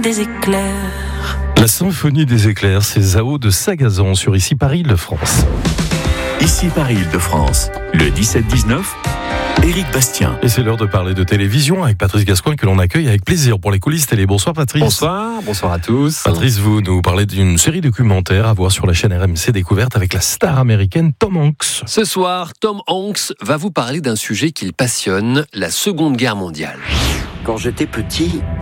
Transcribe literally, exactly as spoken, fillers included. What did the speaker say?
Des éclairs. La symphonie des éclairs, c'est Zao de Sagazan sur Ici Paris Île-de-France. Ici Paris Île-de-France, le dix-sept dix-neuf, Éric Bastien. Et c'est l'heure de parler de télévision avec Patrice Gascoigne que l'on accueille avec plaisir pour les coulisses télé. Bonsoir Patrice. Bonsoir, bonsoir à tous. Patrice, vous nous parlez d'une série documentaire à voir sur la chaîne R M C Découverte avec la star américaine Tom Hanks. Ce soir, Tom Hanks va vous parler d'un sujet qu'il passionne, la Seconde Guerre mondiale. Quand j'étais petit,